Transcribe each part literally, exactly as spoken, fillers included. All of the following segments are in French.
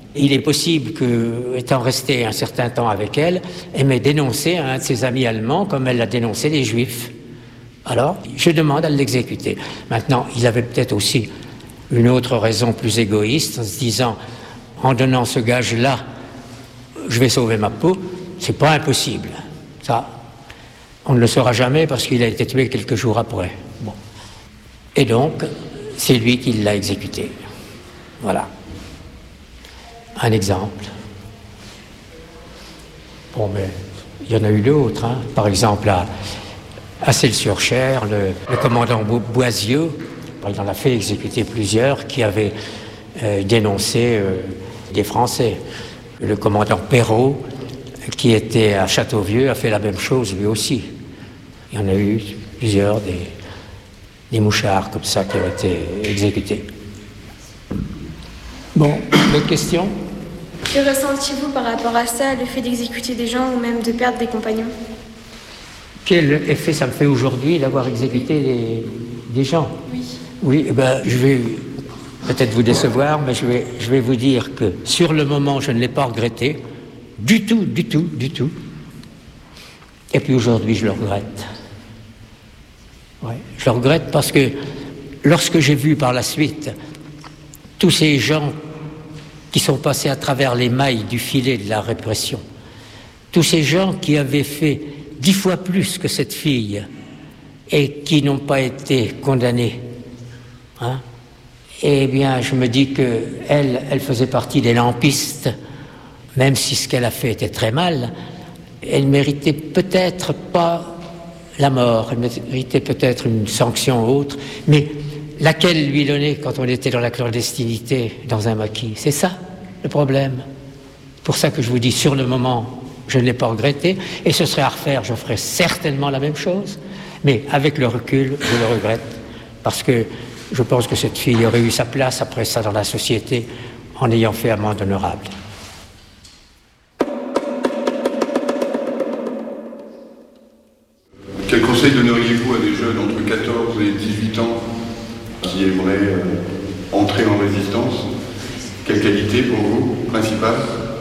Il est possible que, étant resté un certain temps avec elle, elle m'ait dénoncé à un de ses amis allemands comme elle l'a dénoncé les Juifs. Alors, je demande à l'exécuter. Maintenant, il avait peut-être aussi une autre raison plus égoïste, en se disant, en donnant ce gage-là, je vais sauver ma peau. C'est pas impossible. Ça, on ne le saura jamais parce qu'il a été tué quelques jours après. Bon. Et donc, c'est lui qui l'a exécuté. Voilà. Un exemple. Bon, mais il y en a eu d'autres. Hein. Par exemple, à, à Celles-sur-Cher, le, le commandant Boisieux, il en a fait exécuter plusieurs qui avaient euh, dénoncé euh, des Français. Le commandant Perrault, qui était à Châteauvieux, a fait la même chose lui aussi. Il y en a eu plusieurs, des, des mouchards comme ça qui ont été exécutés. Bon, d'autres questions ? Que ressentez-vous par rapport à ça, le fait d'exécuter des gens ou même de perdre des compagnons ? Quel effet ça me fait aujourd'hui d'avoir exécuté des, des gens ? Oui. Oui, eh ben, je vais peut-être vous décevoir, mais je vais, je vais vous dire que sur le moment, je ne l'ai pas regretté. Du tout, du tout, du tout. Et puis aujourd'hui, je le regrette. Ouais, je le regrette parce que lorsque j'ai vu par la suite tous ces gens qui sont passés à travers les mailles du filet de la répression, tous ces gens qui avaient fait dix fois plus que cette fille et qui n'ont pas été condamnés, hein, eh bien, je me dis qu'elle, elle faisait partie des lampistes, même si ce qu'elle a fait était très mal. Elle méritait peut-être pas la mort, elle méritait peut-être une sanction autre, mais laquelle lui donner quand on était dans la clandestinité, dans un maquis? C'est ça, le problème. Pour ça que je vous dis, sur le moment, je ne l'ai pas regretté, et ce serait à refaire, je ferais certainement la même chose, mais avec le recul, je le regrette, parce que je pense que cette fille aurait eu sa place après ça dans la société, en ayant fait amende honorable. Quel conseil donneriez-vous à des jeunes entre quatorze et dix-huit ans qui aimeraient euh, entrer en résistance? Quelle qualité pour vous, principale?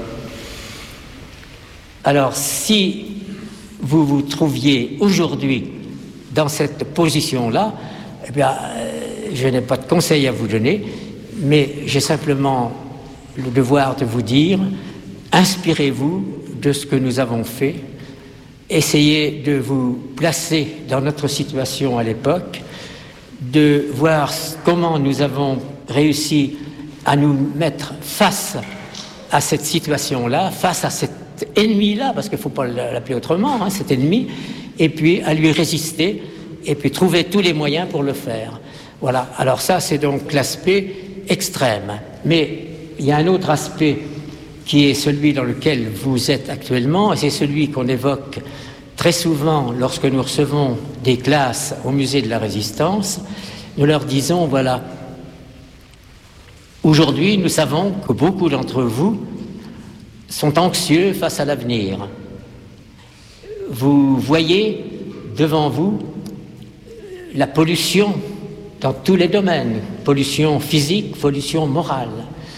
Alors, si vous vous trouviez aujourd'hui dans cette position-là, eh bien, euh, je n'ai pas de conseil à vous donner, mais j'ai simplement le devoir de vous dire, inspirez-vous de ce que nous avons fait, essayez de vous placer dans notre situation à l'époque, de voir comment nous avons réussi à nous mettre face à cette situation-là, face à cet ennemi-là, parce qu'il ne faut pas l'appeler autrement, hein, cet ennemi, et puis à lui résister, et puis trouver tous les moyens pour le faire. Voilà, alors ça c'est donc l'aspect extrême. Mais il y a un autre aspect qui est celui dans lequel vous êtes actuellement, et c'est celui qu'on évoque très souvent lorsque nous recevons des classes au musée de la Résistance. Nous leur disons, voilà, aujourd'hui nous savons que beaucoup d'entre vous sont anxieux face à l'avenir. Vous voyez devant vous la pollution dans tous les domaines, pollution physique, pollution morale.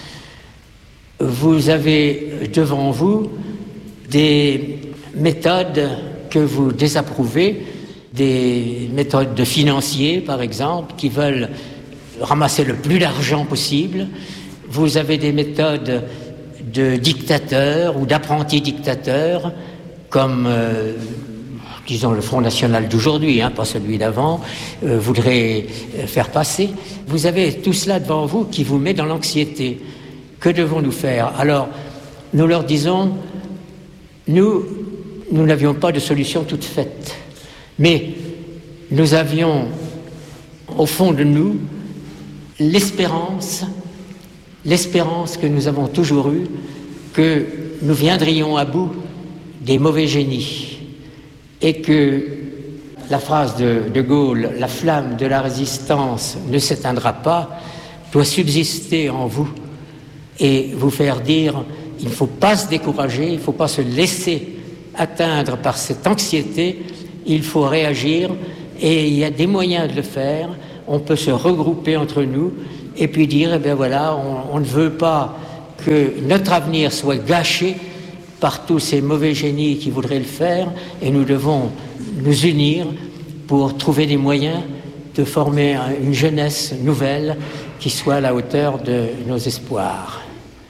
Vous avez devant vous des méthodes que vous désapprouvez, des méthodes de financiers, par exemple, qui veulent ramasser le plus d'argent possible. Vous avez des méthodes de dictateurs ou d'apprentis dictateurs, comme, euh, disons, le Front National d'aujourd'hui, hein, pas celui d'avant, euh, voudrait faire passer. Vous avez tout cela devant vous qui vous met dans l'anxiété. Que devons-nous faire? Alors, nous leur disons, nous, nous n'avions pas de solution toute faite, mais nous avions, au fond de nous, l'espérance, l'espérance que nous avons toujours eue, que nous viendrions à bout des mauvais génies, et que la phrase de De Gaulle, « la flamme de la résistance ne s'éteindra pas », doit subsister en vous et vous faire dire, il ne faut pas se décourager, il ne faut pas se laisser atteindre par cette anxiété, il faut réagir, et il y a des moyens de le faire. On peut se regrouper entre nous et puis dire, eh bien voilà, on, on ne veut pas que notre avenir soit gâché par tous ces mauvais génies qui voudraient le faire, et nous devons nous unir pour trouver des moyens de former une jeunesse nouvelle qui soit à la hauteur de nos espoirs.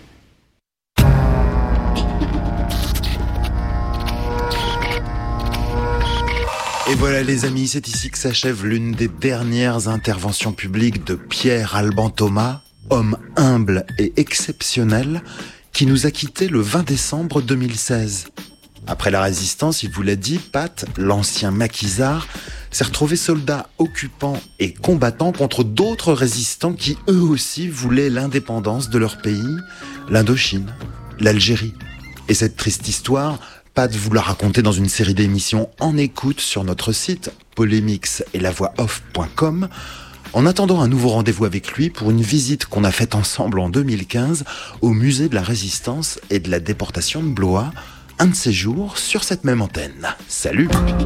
Et voilà les amis, c'est ici que s'achève l'une des dernières interventions publiques de Pierre Alban Thomas, homme humble et exceptionnel, qui nous a quittés le vingt décembre deux mille seize. Après la résistance, il vous l'a dit, Pat, l'ancien maquisard, s'est retrouvé soldat occupant et combattant contre d'autres résistants qui eux aussi voulaient l'indépendance de leur pays, l'Indochine, l'Algérie. Et cette triste histoire, Pat vous l'a raconté dans une série d'émissions en écoute sur notre site polémix et la voix off point com. En attendant un nouveau rendez-vous avec lui pour une visite qu'on a faite ensemble en deux mille quinze au musée de la Résistance et de la déportation de Blois, un de ces jours sur cette même antenne. Salut!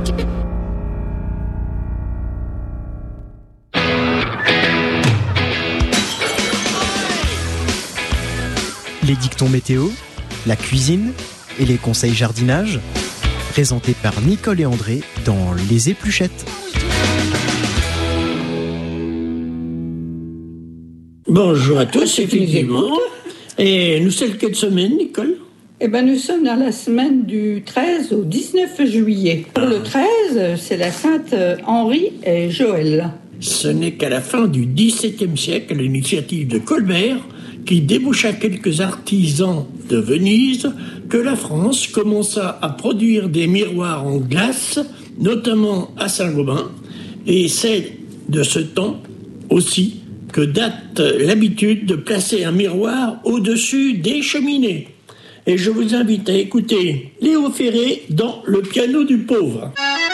Les dictons météo, la cuisine et les conseils jardinage, présentés par Nicole et André dans Les Épluchettes. Bonjour à tous, effectivement. Et nous, c'est quelle semaine, Nicole ? Eh bien, nous sommes dans la semaine du treize au dix-neuf juillet. Pour le treize, c'est la Sainte Henri et Joël. Ce n'est qu'à la fin du dix-septième siècle, à l'initiative de Colbert, qui déboucha quelques artisans de Venise, que la France commença à produire des miroirs en glace, notamment à Saint-Gobain, et c'est de ce temps aussi que date l'habitude de placer un miroir au-dessus des cheminées. Et je vous invite à écouter Léo Ferré dans Le piano du pauvre.